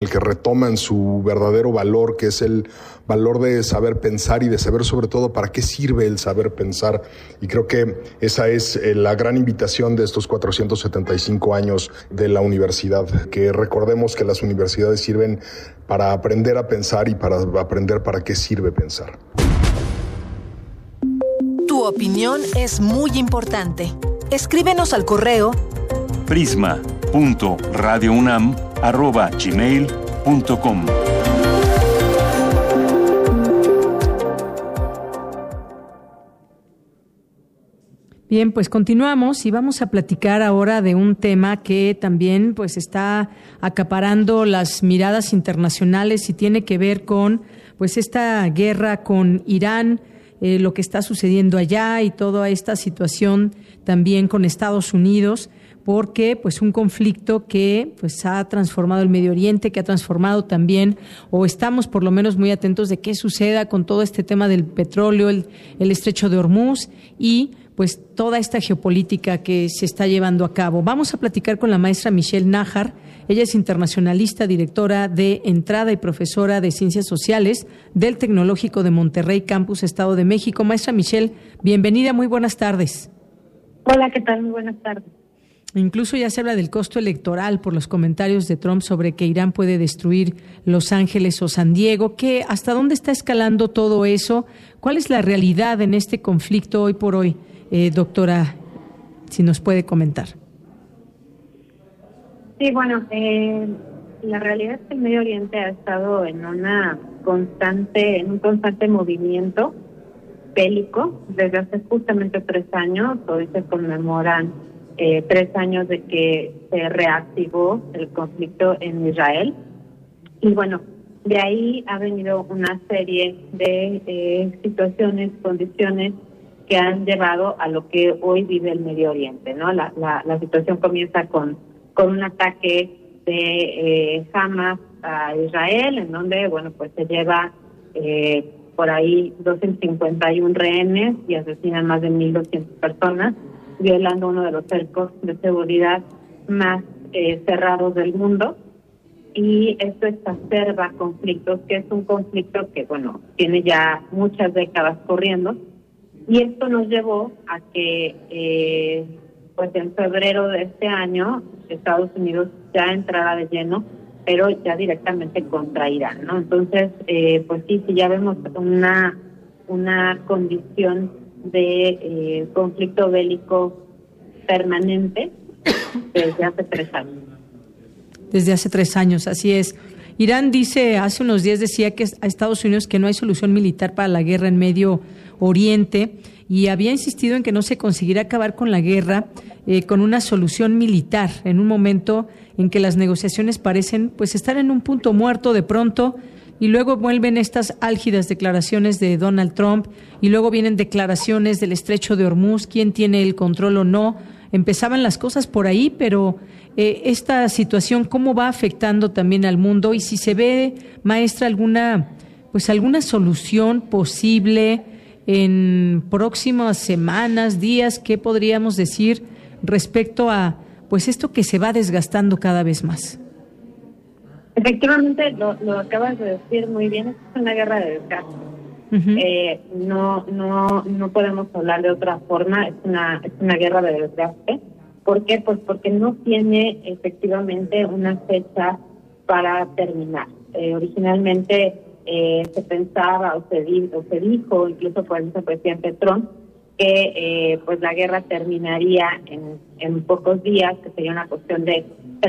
que retoman su verdadero valor, que es el valor de saber pensar y de saber sobre todo para qué sirve el saber pensar. Y creo que esa es la gran invitación de estos 475 años de la universidad, que recordemos que las universidades sirven para aprender a pensar y para aprender para qué sirve pensar. Tu opinión es muy importante. Escríbenos al correo prisma.radiounam@gmail.com. Bien, pues continuamos y vamos a platicar ahora de un tema que también pues está acaparando las miradas internacionales y tiene que ver con pues esta guerra con Irán, lo que está sucediendo allá y toda esta situación también con Estados Unidos, porque pues un conflicto que pues ha transformado el Medio Oriente, que ha transformado también, o estamos por lo menos muy atentos de qué suceda con todo este tema del petróleo, el estrecho de Hormuz y pues toda esta geopolítica que se está llevando a cabo. Vamos a platicar con la maestra Michelle Nájar. Ella es internacionalista, directora de entrada y profesora de Ciencias Sociales del Tecnológico de Monterrey, Campus Estado de México. Maestra Michelle, bienvenida, muy buenas tardes. Hola, ¿qué tal? Muy buenas tardes. Incluso ya se habla del costo electoral por los comentarios de Trump sobre que Irán puede destruir Los Ángeles o San Diego. ¿Hasta dónde está escalando todo eso? ¿Cuál es la realidad en este conflicto hoy por hoy? Doctora, si nos puede comentar. Sí, bueno, la realidad es que el Medio Oriente ha estado en un constante movimiento bélico desde hace justamente 3 años. Hoy se conmemoran 3 años de que se reactivó el conflicto en Israel. Y bueno, de ahí ha venido una serie de situaciones, condiciones que han llevado a lo que hoy vive el Medio Oriente, ¿no? La situación comienza con un ataque de Hamas a Israel, en donde, bueno, pues se lleva por ahí 251 rehenes y asesinan más de 1.200 personas, violando uno de los cercos de seguridad más cerrados del mundo. Y esto exacerba conflictos, que es un conflicto que, bueno, tiene ya muchas décadas corriendo. Y esto nos llevó a que, pues en febrero de este año, Estados Unidos ya entrara de lleno, pero ya directamente contra Irán, ¿no? Entonces, pues sí, ya vemos una condición de conflicto bélico permanente desde hace 3 años. Desde hace 3 años, así es. Irán hace unos días decía que a Estados Unidos que no hay solución militar para la guerra en Medio Oriente y había insistido en que no se conseguirá acabar con la guerra con una solución militar en un momento en que las negociaciones parecen pues estar en un punto muerto de pronto y luego vuelven estas álgidas declaraciones de Donald Trump y luego vienen declaraciones del estrecho de Hormuz, quién tiene el control o no. Empezaban las cosas por ahí, pero esta situación, ¿cómo va afectando también al mundo? Y si se ve, maestra, alguna solución posible en próximas semanas, días, ¿qué podríamos decir respecto a pues esto que se va desgastando cada vez más? Efectivamente, lo acabas de decir muy bien, es una guerra de desgaste. Uh-huh. No podemos hablar de otra forma, es una guerra de desgaste. ¿Por qué? Pues porque no tiene efectivamente una fecha para terminar. Originalmente se pensaba o se dijo, incluso por el vicepresidente Trump, que pues la guerra terminaría en pocos días, que sería una cuestión de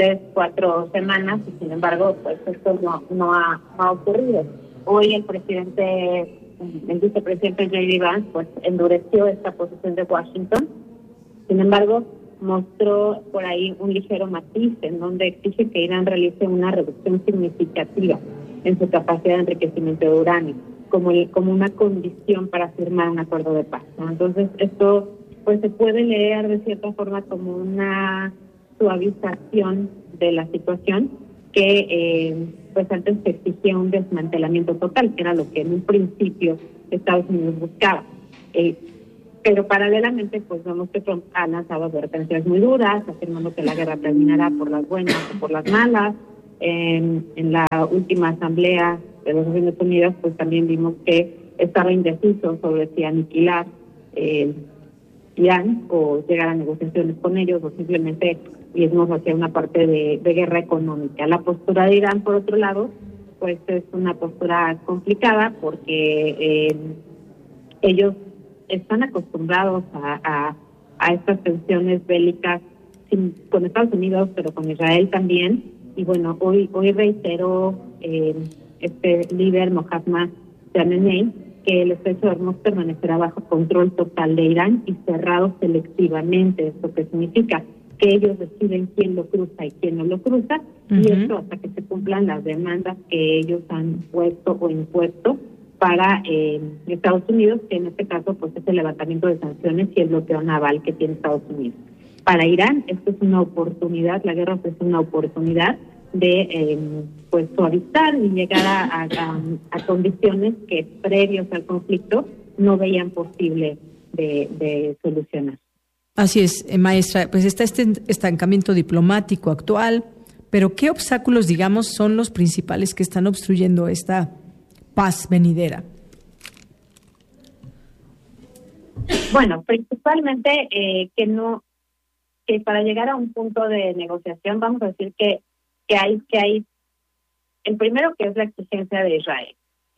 3-4 semanas, y sin embargo, pues esto no ha ocurrido. Hoy el vicepresidente J.D. Vance, pues endureció esta posición de Washington. Sin embargo, mostró por ahí un ligero matiz en donde exige que Irán realice una reducción significativa en su capacidad de enriquecimiento de uranio, como una condición para firmar un acuerdo de paz, ¿no? Entonces, esto pues se puede leer de cierta forma como una suavización de la situación que pues antes se exigía un desmantelamiento total, que era lo que en un principio Estados Unidos buscaba. Pero paralelamente, pues vemos que Trump ha lanzado advertencias muy duras, afirmando que la guerra terminará por las buenas o por las malas, En la última asamblea de las Naciones Unidas, pues también vimos que estaba indeciso sobre si aniquilar Irán o llegar a negociaciones con ellos o simplemente irnos hacia una parte de guerra económica. La postura de Irán, por otro lado, pues es una postura complicada porque ellos están acostumbrados a estas tensiones bélicas con Estados Unidos, pero con Israel también. Y bueno, hoy reiteró este líder Mohammad Khamenei que el estrecho de Hormuz permanecerá bajo control total de Irán y cerrado selectivamente. ¿Esto qué significa? Que ellos deciden quién lo cruza y quién no lo cruza, y esto hasta que se cumplan las demandas que ellos han puesto o impuesto para Estados Unidos, que en este caso pues es el levantamiento de sanciones y el bloqueo naval que tiene Estados Unidos. Para Irán esto es una oportunidad, la guerra es una oportunidad de pues suavizar y llegar a condiciones que previos al conflicto no veían posible de solucionar. Así es, maestra, pues está este estancamiento diplomático actual, pero ¿qué obstáculos, digamos, son los principales que están obstruyendo esta paz venidera? Bueno, principalmente que para llegar a un punto de negociación, vamos a decir que hay el primero, que es la exigencia de Israel.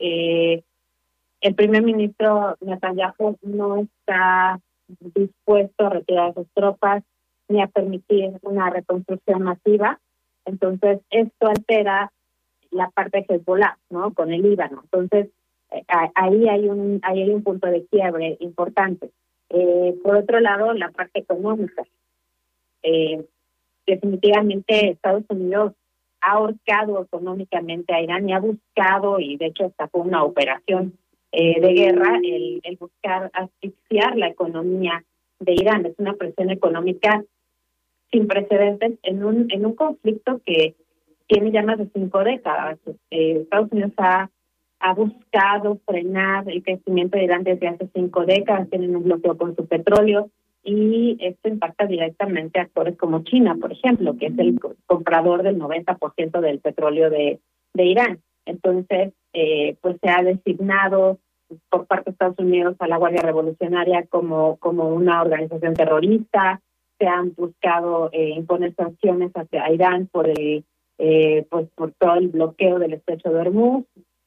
El primer ministro Netanyahu no está dispuesto a retirar sus tropas ni a permitir una reconstrucción masiva. Entonces esto altera la parte de Hezbollah, ¿no?, con el Líbano. Entonces ahí hay un punto de quiebre importante. Por otro lado, la parte económica. Definitivamente Estados Unidos ha ahorcado económicamente a Irán y ha buscado, y de hecho esta fue una operación de guerra, el buscar asfixiar la economía de Irán. Es una presión económica sin precedentes en un conflicto que tiene ya más de 5 décadas. Estados Unidos ha buscado frenar el crecimiento de Irán desde hace 5 décadas, tienen un bloqueo con su petróleo, y esto impacta directamente a actores como China, por ejemplo, que es el comprador del 90% del petróleo de Irán. Entonces, pues se ha designado por parte de Estados Unidos a la Guardia Revolucionaria como una organización terrorista. Se han buscado imponer sanciones hacia Irán por por todo el bloqueo del estrecho de Hormuz.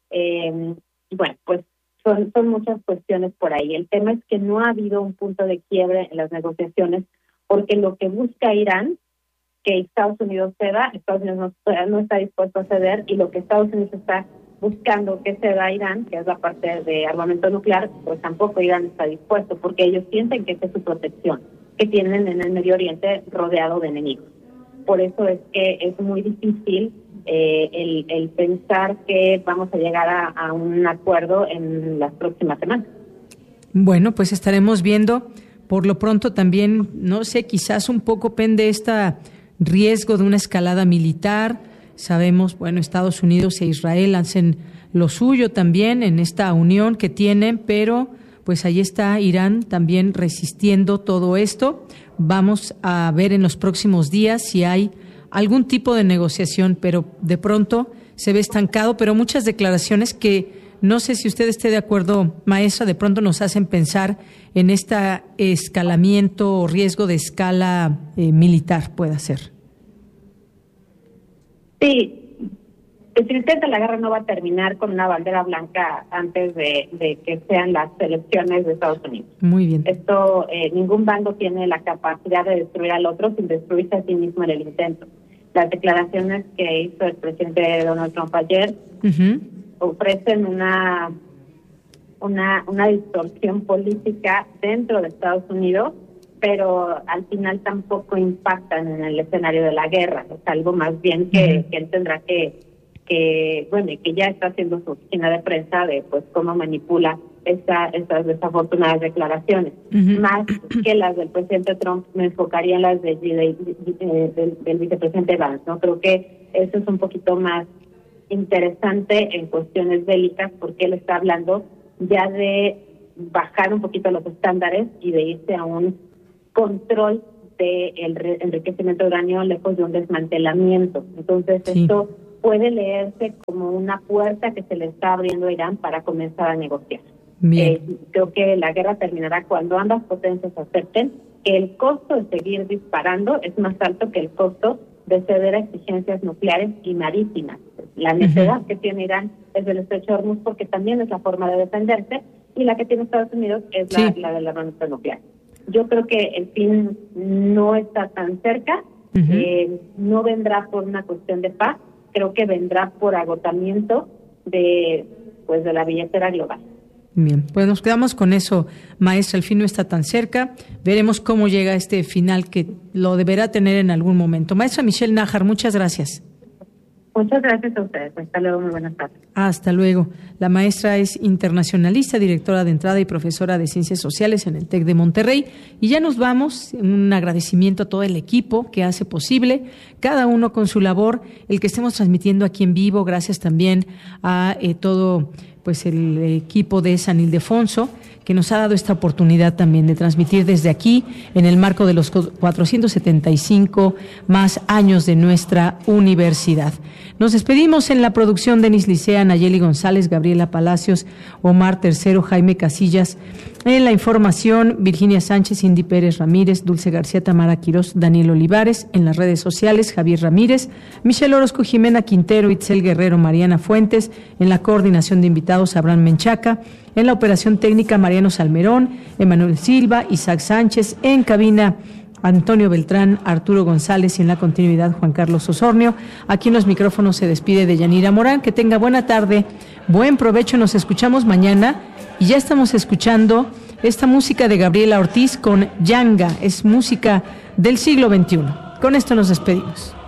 Bueno, pues son muchas cuestiones por ahí. El tema es que no ha habido un punto de quiebre en las negociaciones, porque lo que busca Irán, que Estados Unidos ceda, Estados Unidos no está dispuesto a ceder, y lo que Estados Unidos está buscando que ceda a Irán, que es la parte de armamento nuclear, pues tampoco Irán está dispuesto, porque ellos sienten que esa es su protección, que tienen en el Medio Oriente rodeado de enemigos. Por eso es que es muy difícil el pensar que vamos a llegar a un acuerdo en las próximas semanas. Bueno, pues estaremos viendo. Por lo pronto también, no sé, quizás un poco pende este riesgo de una escalada militar. Sabemos, bueno, Estados Unidos e Israel hacen lo suyo también en esta unión que tienen, pero pues ahí está Irán también resistiendo todo esto. Vamos a ver en los próximos días si hay algún tipo de negociación, pero de pronto se ve estancado, pero muchas declaraciones que no sé si usted esté de acuerdo, maestra, de pronto nos hacen pensar en este escalamiento o riesgo de escala militar pueda ser. Sí, definitivamente la guerra no va a terminar con una bandera blanca antes de que sean las elecciones de Estados Unidos. Muy bien. Esto, ningún bando tiene la capacidad de destruir al otro sin destruirse a sí mismo en el intento. Las declaraciones que hizo el presidente Donald Trump ayer ofrecen una distorsión política dentro de Estados Unidos, pero al final tampoco impactan en el escenario de la guerra. Es algo más bien que él tendrá que ya está haciendo su oficina de prensa de pues cómo manipula estas desafortunadas declaraciones. Más que las del presidente Trump, me enfocaría en las del vicepresidente Vance, ¿no? Creo que eso es un poquito más interesante en cuestiones bélicas, porque él está hablando ya de bajar un poquito los estándares y de irse a un control del enriquecimiento de uranio lejos de un desmantelamiento. Entonces esto puede leerse como una puerta que se le está abriendo a Irán para comenzar a negociar. Creo que la guerra terminará cuando ambas potencias acepten que el costo de seguir disparando es más alto que el costo de ceder a exigencias nucleares y marítimas. La necesidad que tiene Irán es del estrecho de Hormuz porque también es la forma de defenderse, y la que tiene Estados Unidos es la del armamento nuclear. Yo creo que el fin no está tan cerca, no vendrá por una cuestión de paz, creo que vendrá por agotamiento de la billetera global. Bien, pues nos quedamos con eso, maestra. El fin no está tan cerca. Veremos cómo llega este final que lo deberá tener en algún momento. Maestra Michelle Nájar, muchas gracias. Muchas gracias a ustedes. Hasta luego, muy buenas tardes. Hasta luego. La maestra es internacionalista, directora de entrada y profesora de Ciencias Sociales en el TEC de Monterrey. Y ya nos vamos. Un agradecimiento a todo el equipo que hace posible, cada uno con su labor, el que estemos transmitiendo aquí en vivo. Gracias también a todo el equipo de San Ildefonso, que nos ha dado esta oportunidad también de transmitir desde aquí en el marco de los 475 más años de nuestra universidad. Nos despedimos en la producción: Denis Licea, Nayeli González, Gabriela Palacios, Omar Tercero, Jaime Casillas. En la información, Virginia Sánchez, Cindy Pérez Ramírez, Dulce García, Tamara Quirós, Daniel Olivares. En las redes sociales, Javier Ramírez, Michelle Orozco, Jimena Quintero, Itzel Guerrero, Mariana Fuentes. En la coordinación de invitados, Abraham Menchaca. En la operación técnica, Mariano Salmerón, Emanuel Silva, Isaac Sánchez. En cabina, Antonio Beltrán, Arturo González, y en la continuidad, Juan Carlos Osornio. Aquí en los micrófonos se despide de Yanira Morán. Que tenga buena tarde, buen provecho. Nos escuchamos mañana, y ya estamos escuchando esta música de Gabriela Ortiz con Yanga. Es música del siglo XXI. Con esto nos despedimos.